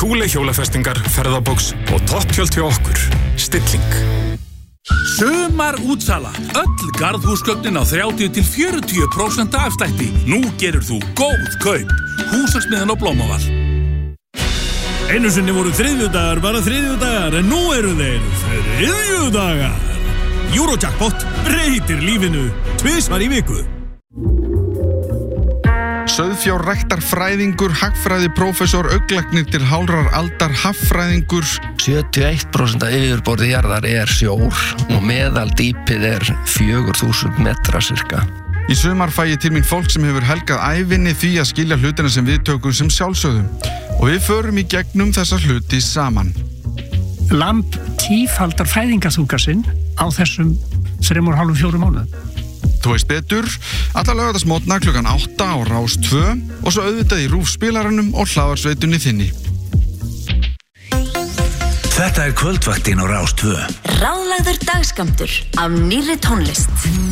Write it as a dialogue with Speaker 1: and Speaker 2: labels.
Speaker 1: Thule hjólafestingar, ferðabóks og topptjöld hjá okkur. Stilling.
Speaker 2: Sumar útsala. Öll garðhúsgögnin á 30-40% afslætti. Nú gerir þú góð kaup. Húsasmiðjan á Blómavall. Einu sinni voru þriðjudagar, bara þriðjudagar, en nú eru þeir þriðjudagar. Eurojackpot breytir lífinu 2 í viku.
Speaker 3: Sauðfjárræktarfræðingur, hagfræðiprófessor, augnlæknir til hálfrar aldar, haffræðingur.
Speaker 4: 71% af yfirborði jarðar sjór og meðaldýpið 4000 metra cirka.
Speaker 3: Í sumar fæ ég til mín fólk sem hefur helgað ævinni því að skilja hlutina sem við tökum sem sjálfsögðum. Og við förum í gegnum þessa hluti saman.
Speaker 5: Lamb tífaldar fæðingarþunga sinn á þessum 3,5-4 mánuðum.
Speaker 3: Þú veist betur, alla laugardagsmorgna klukkan 8 á Rás 2 og svo auðvitað í RÚV spilaranum og hlaðarsveitunni þinni.
Speaker 6: Þetta kvöldvaktin á Rás 2.
Speaker 7: Ráðlagður dagskammtur af nýrri tónlist.